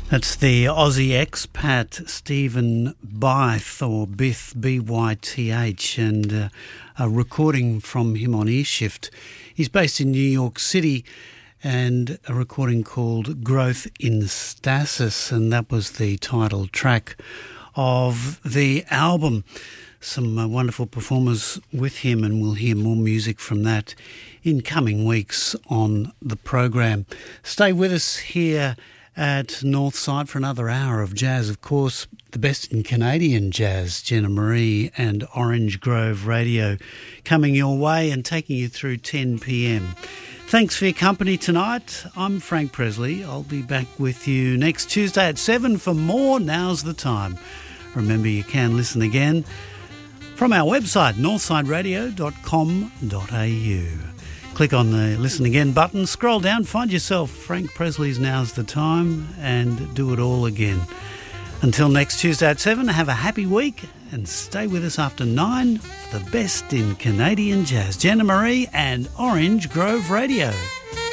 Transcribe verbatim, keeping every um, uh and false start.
That's the Aussie expat Stephen Byth, or Byth, B Y T H, and uh, a recording from him on Earshift. He's based in New York City, and a recording called Growth in Stasis, and that was the title track of the album. Some uh, wonderful performers with him, and we'll hear more music from that in coming weeks on the program. Stay with us here at Northside for another hour of jazz. Of course, the best in Canadian jazz, Jenna Marie and Orange Grove Radio, coming your way and taking you through ten p.m. Thanks for your company tonight. I'm Frank Presley. I'll be back with you next Tuesday at seven for more Now's the Time. Remember, you can listen again from our website, northside radio dot com dot a u. Click on the Listen Again button, scroll down, find yourself Frank Presley's Now's the Time, and do it all again. Until next Tuesday at seven, have a happy week and stay with us after nine for the best in Canadian jazz. Jenna Marie and Orange Grove Radio.